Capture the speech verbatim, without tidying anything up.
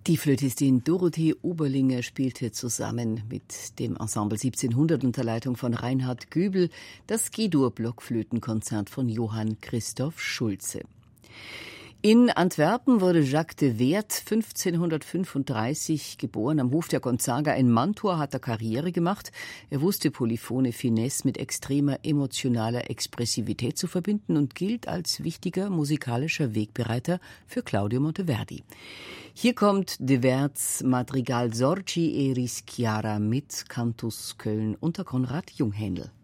Die Flötistin Dorothee Oberlinger spielte zusammen mit dem Ensemble siebzehnhundert unter Leitung von Reinhard Göbel das G-Dur-Blockflötenkonzert von Johann Christoph Schulze. In Antwerpen wurde Jacques de Weert fünfzehnhundertfünfunddreißig geboren. Am Hof der Gonzaga in Mantua hat er Karriere gemacht. Er wusste polyphone Finesse mit extremer emotionaler Expressivität zu verbinden und gilt als wichtiger musikalischer Wegbereiter für Claudio Monteverdi. Hier kommt de Weerts Madrigal Sorgi e Rischiara mit Cantus Köln unter Konrad Junghändel.